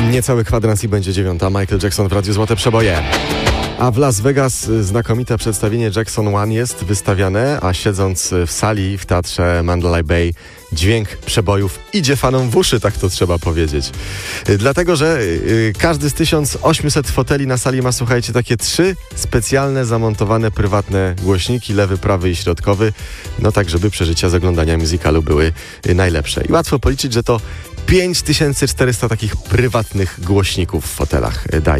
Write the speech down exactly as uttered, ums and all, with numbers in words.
Niecały kwadrans i będzie dziewiąta. Michael Jackson w Radiu Złote Przeboje. A w Las Vegas znakomite przedstawienie Jackson One jest wystawiane, a siedząc w sali w teatrze Mandalay Bay dźwięk przebojów idzie fanom w uszy, tak to trzeba powiedzieć. Dlatego, że każdy z tysiąc osiemset foteli na sali ma, słuchajcie, takie trzy specjalne, zamontowane, prywatne głośniki, lewy, prawy i środkowy, no tak, żeby przeżycia z oglądania musicalu były najlepsze. I łatwo policzyć, że to pięć tysięcy czterysta takich prywatnych głośników w fotelach daje.